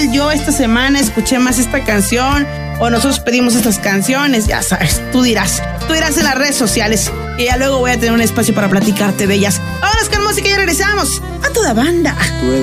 yo esta semana escuché más esta canción, o nosotros pedimos estas canciones, ya sabes, tú dirás en las redes sociales, y ya luego voy a tener un espacio para platicarte de ellas. Vámonos con música y ya regresamos a toda banda.